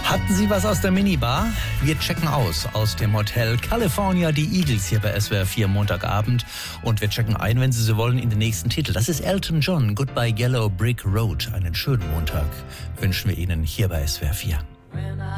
Hatten Sie was aus der Minibar? Wir checken aus dem Hotel California, die Eagles hier bei SWR 4 Montagabend. Und wir checken ein, wenn Sie so wollen, in den nächsten Titel. Das ist Elton John, Goodbye Yellow Brick Road. Einen schönen Montag wünschen wir Ihnen hier bei SWR 4.